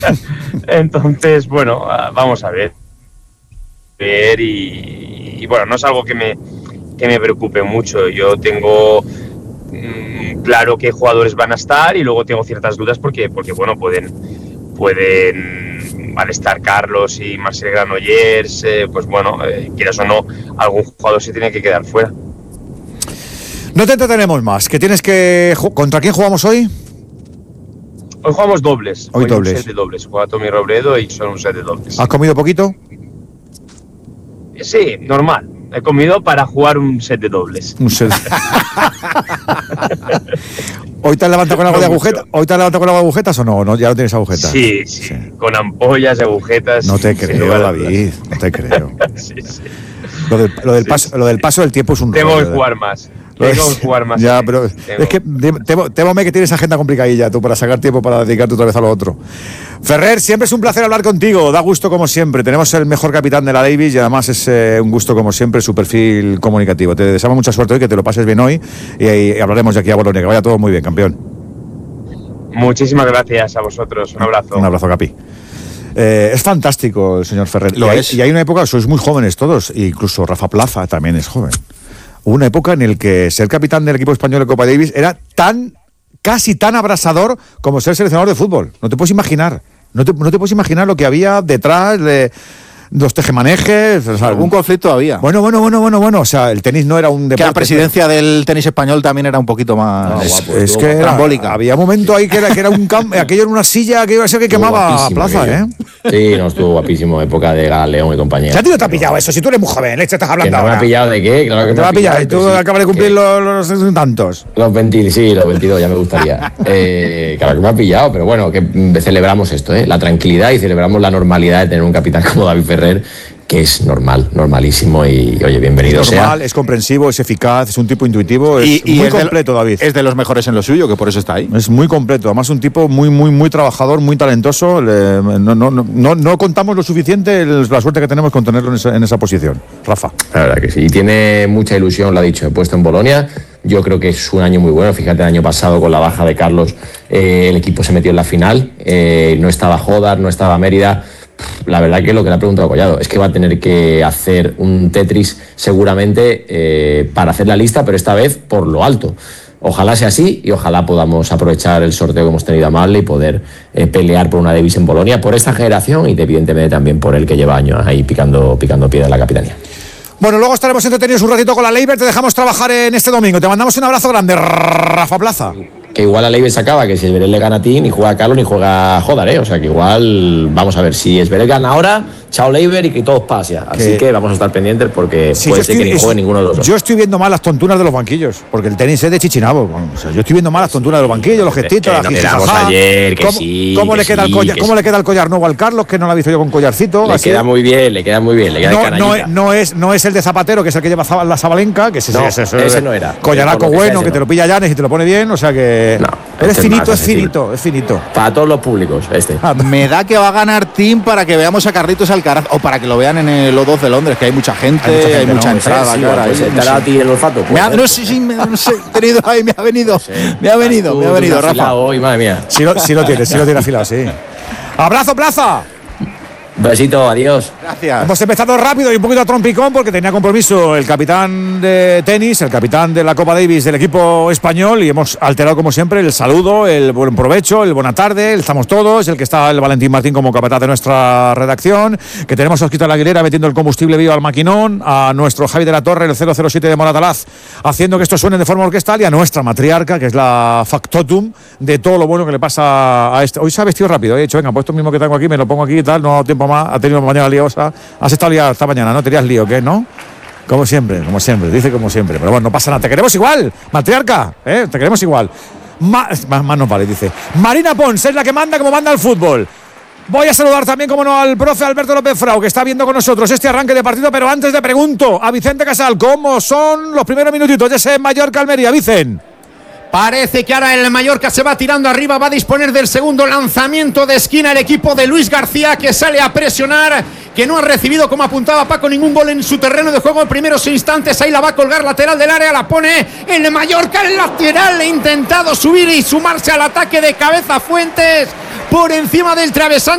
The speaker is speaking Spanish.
Entonces, bueno, vamos a ver. Y bueno, no es algo que me preocupe mucho. Yo tengo claro qué jugadores van a estar y luego tengo ciertas dudas porque bueno, pueden al estar Carlos y Marcel Granollers, pues bueno, quieras o no, algún jugador se tiene que quedar fuera. No te entretenemos más, que tienes que... ¿Contra quién jugamos hoy? Hoy jugamos dobles. Hoy dobles. Un set de dobles. Juega Tommy Robredo y son un set de dobles. ¿Has comido poquito? Sí, normal. He comido para jugar un set de dobles. Un set. ¿Hoy te has levantado con algo de agujeta? ¿Hoy te has levantado con algo de agujetas o no? ¿Ya no tienes agujetas? Sí. Con ampollas, agujetas. No te creo, David. No te creo. Sí. Lo del paso del tiempo es un rollo. Tengo que jugar más. Ya, pero es que témome que tienes agenda complicadilla tú para sacar tiempo para dedicarte otra vez a lo otro. Ferrer, siempre es un placer hablar contigo, da gusto como siempre. Tenemos el mejor capitán de la Davis y además es un gusto como siempre su perfil comunicativo. Te deseamos mucha suerte hoy, que te lo pases bien hoy y hablaremos de aquí a Bolonia. Que vaya todo muy bien, campeón. Muchísimas gracias a vosotros, un abrazo. Un abrazo, Capi. Es fantástico el señor Ferrer. Y hay una época, sois muy jóvenes todos, e incluso Rafa Plaza también es joven. Hubo una época en la que ser capitán del equipo español de Copa Davis era casi tan abrasador como ser seleccionador de fútbol. No te puedes imaginar. No te puedes imaginar lo que había detrás de los tejemanejes. O sea, algún conflicto había. Bueno. O sea, el tenis no era un deporte. Que la presidencia del tenis español también era un poquito más es que trambólica. Había un momento ahí que era un aquello era una silla que iba a ser que quemaba Plaza, ¿eh? Sí, no, estuvo guapísimo, época de León y compañía. ¿A ti no te ha pillado eso? Si tú eres muy joven, ¿le estás hablando ahora? ¿Me ha pillado de qué? Claro que te ha pillado. Y tú acabas de cumplir los tantos. Los 22, ya me gustaría. Claro que me ha pillado, pero bueno, que celebramos esto, la tranquilidad y celebramos la normalidad de tener un capitán como David Ferrer, que es normalísimo y, oye, bienvenido sea. Es normal, es comprensivo, es eficaz, es un tipo intuitivo, es muy completo, David. Es de los mejores en lo suyo, que por eso está ahí. Es muy completo, además un tipo muy trabajador, muy talentoso. No contamos lo suficiente la suerte que tenemos con tenerlo en esa posición. Rafa. La verdad que sí, y tiene mucha ilusión, lo ha dicho, he puesto en Bolonia. Yo creo que es un año muy bueno. Fíjate, el año pasado con la baja de Carlos, el equipo se metió en la final, no estaba Jodar, no estaba Mérida. La verdad que lo que le ha preguntado Collado es que va a tener que hacer un Tetris seguramente para hacer la lista, pero esta vez por lo alto. Ojalá sea así y ojalá podamos aprovechar el sorteo que hemos tenido amable y poder pelear por una Davis en Bolonia, por esta generación y evidentemente también por el que lleva años ahí picando piedra en la capitanía. Bueno, luego estaremos entretenidos un ratito con la Leiber, te dejamos trabajar en este domingo. Te mandamos un abrazo grande, Rafa Plaza. Que igual a Leiber se acaba, que si Esberet le gana a ti, ni juega Carlos ni juega Jodar, O sea que igual, vamos a ver, si Esberet gana ahora, chao Leiber y que todos pase. Así que vamos a estar pendientes porque puede ser que ni juegue ninguno de los dos. Yo estoy viendo mal las tontunas de los banquillos, porque el tenis es de Chichinabo. O sea, yo estoy viendo mal las tontunas de los banquillos, los gestitos, las ayer, que sí. ¿Cómo le queda el collar nuevo al Carlos, que no lo ha visto yo con collarcito? Le queda muy bien, le queda el canallita. No es el de Zapatero, que es el que lleva la Sabalenka, que ese no era. Collaraco bueno, que te lo pilla Llanes y te lo pone bien, o sea que... Es finito. Para todos los públicos, Me da que va a ganar Team para que veamos a Carlitos Alcaraz o para que lo vean en el O2 de Londres, que hay mucha gente, hay mucha entrada. ¿Te ha dado a ti el olfato? No sé, me ha venido, Rafa. Hoy, madre mía. Sí lo tiene afilado, sí. ¡Abrazo, Plaza! Besito, adiós. Gracias. Hemos empezado rápido y un poquito a trompicón porque tenía compromiso el capitán de tenis, el capitán de la Copa Davis del equipo español y hemos alterado como siempre el saludo, el buen provecho, el buena tarde, el estamos todos, el que está el Valentín Martín como capataz de nuestra redacción, que tenemos a Osquito la Aguilera metiendo el combustible vivo al maquinón, a nuestro Javi de la Torre, el 007 de Moratalaz, haciendo que esto suene de forma orquestal y a nuestra matriarca, que es la factotum de todo lo bueno que le pasa a este. Hoy se ha vestido rápido, he dicho, venga, pues esto mismo que tengo aquí, me lo pongo aquí y tal, no ha tiempo más, ha tenido una mañana liosa. Has estado liado esta mañana, ¿no? Tenías lío, ¿qué? ¿No? Como siempre, dice como siempre. Pero bueno, no pasa nada, te queremos igual, matriarca, te queremos igual. Más nos vale, dice. Marina Pons es la que manda como manda el fútbol. Voy a saludar también, como no, al profe Alberto López Frau, que está viendo con nosotros este arranque de partido, pero antes le pregunto a Vicente Casal, ¿cómo son los primeros minutitos de ese Mallorca-Almería, Vicente? Parece que ahora el Mallorca se va tirando arriba, va a disponer del segundo lanzamiento de esquina el equipo de Luis García, que sale a presionar, que no ha recibido, como apuntaba Paco, ningún gol en su terreno de juego en primeros instantes. Ahí la va a colgar lateral del área, la pone el Mallorca, el lateral, ha intentado subir y sumarse al ataque de cabeza Fuentes por encima del travesaño.